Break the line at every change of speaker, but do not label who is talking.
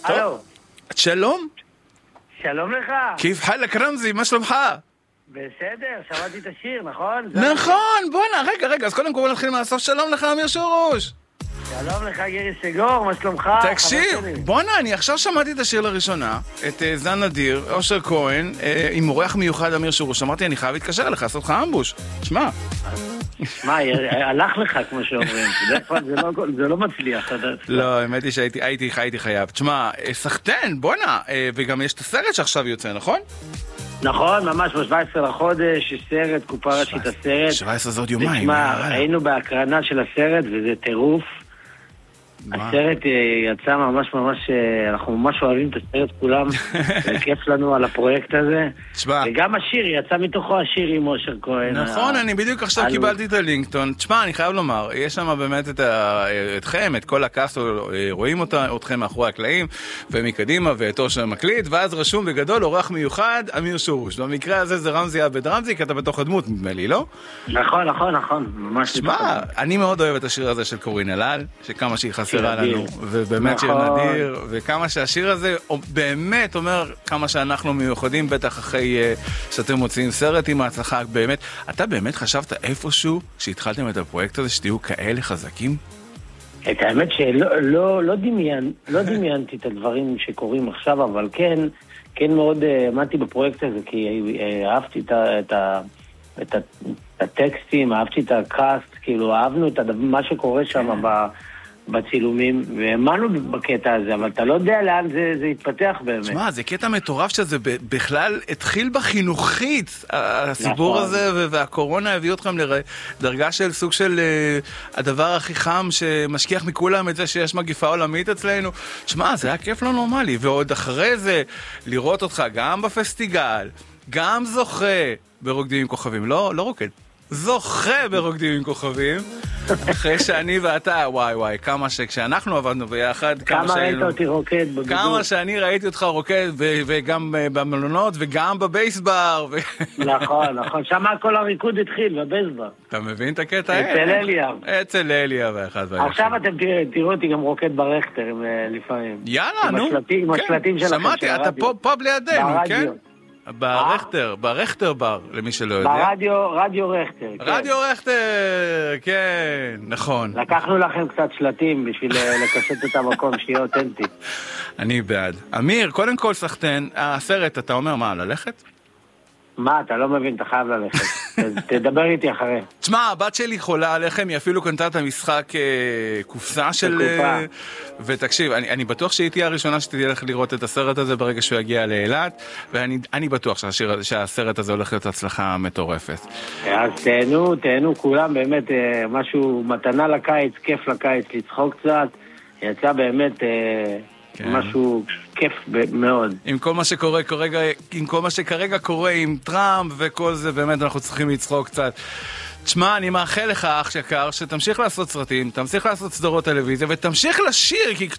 הלו.
שלום?
שלום לך.
כיף חלק רמזי, מה שלומך?
בסדר, שמעתי את השיר, נכון?
נכון, בוא'נה, רגע, אז קודם כל נתחיל מהסוף. שלום לך, אמיר שורוש.
שלום לך, גירי סגור, מה שלומך?
תקשיב, בוא'נה, אני עכשיו שמעתי את השיר לראשונה, את זן נדיר, אושר כהן, עם אורח מיוחד אמיר שורוש. אמרתי, אני חייב להתקשר אליך, לעשות לך אמבוש. שמע.
מה, הלך לך, כמו שאומרים. זה לא מצליח.
לא, האמת היא שהייתי חייב. תשמע, סחטן, בוא'נה, וגם יש את הסרט שעכשיו יוצא, נכון?
נכון, ממש ב-17 לחודש, יש סרט, קופה ראשית הסרט.
17 זה עוד יומיים.
תשמע, היינו בהקרנה של הסרט, וזה טירוף. הסרט יצא ממש, אנחנו ממש אוהבים את הסרט כולם, וכיף לנו על הפרויקט הזה. וגם השיר, יצא מתוכו השיר עם אושר כהן.
נכון, אני בדיוק עכשיו קיבלתי את הלינקטון. תשמע, אני חייב לומר, יש שם באמת אתכם, את כל הקאסט, רואים אתכם מאחורי הקלעים, ומקדימה, ואת אושר מקליט, ואז רשום בגדול, אורח מיוחד, אמיר שורוש. במקרה הזה זה רמזי עבד רמזי, כי אתה בתוך הדמות, נדמה לי, לא?
נכון, ממש.
תשמע, אני מאוד אוהב את השיר הזה של קורין אלעל, שכמה שהיא חסרה לנו, ובאמת שיר נדיר, וכמה שהשיר הזה באמת אומר כמה שאנחנו מיוחדים, בטח אחרי שאתם מוצאים סרט עם ההצלחה. באמת, אתה באמת חשבת איפשהו שהתחלתם את הפרויקט הזה שתהיו כאלה חזקים?
את האמת שלא דמיינתי את הדברים שקורים עכשיו, אבל כן מאוד עמדתי בפרויקט הזה, כי אהבתי את הטקסטים, אהבתי את הקאסט, כאילו אהבנו את מה שקורה שם בצילומים, והאמנו בקטע הזה, אבל אתה לא יודע לאן זה יתפתח באמת. תשמע,
זה קטע מטורף שזה בכלל התחיל בחינוכית, הסיפור הזה, והקורונה הביא אתכם לדרגה של סוג של הדבר הכי חם שמשכיח מכולם את זה שיש מגיפה עולמית אצלנו. תשמע, זה היה כיף לא נורמלי, ועוד אחרי זה לראות אותך גם בפסטיגל, גם זוכה ברוקדים עם כוכבים, לא רוקד. זוכה ברוקדים עם כוכבים, אחרי שאני ואתה, וואי, כמה שכשאנחנו עבדנו ביחד,
כמה ראית אותי רוקד בבידור.
כמה שאני ראיתי אותך רוקד, וגם במלונות, וגם בבייסבר.
נכון, שמה כל הריקוד התחיל, בבייסבר.
אתה מבין את הקטע?
אצל
אליה ואחד.
עכשיו אתם תראו אותי גם רוקד ברכטר לפעמים.
יאללה, נו.
עם השלטים שלכם.
שמעתי, אתה פה לידינו, כן? ברכטר בר, למי שלא יודע.
רדיו רכטר.
רדיו רכטר, כן, נכון.
לקחנו לכם קצת שלטים בשביל לקשט את המקום שיהיה אותנטי.
אני בעד. אמיר, קודם כל סחטן, הסרט, אתה אומר מה, ללכת?
מה, אתה לא מבין, אתה חייב ללכת. תדבר איתי אחרי.
תשמע, הבת שלי חולה עליכם, היא אפילו קנתה את המשחק קופסה של... ותקשיב, אני בטוח שהיא תהיה הראשונה שתלך לראות את הסרט הזה ברגע שהוא יגיע לאילת, ואני בטוח שהסרט הזה הולך להיות הצלחה מטורפת.
אז תהנו כולם, באמת משהו, מתנה לקיץ, כיף לקיץ, לצחוק קצת, יצא באמת... משהו כיף מאוד.
עם כל מה שכרגע קורה עם טראמפ וכל זה, באמת אנחנו צריכים לצחוק קצת. תשמע, אני מאחל לך, אח יקר, שתמשיך לעשות סרטים, תמשיך לעשות סדרות טלוויזיה, ותמשיך לשיר, כי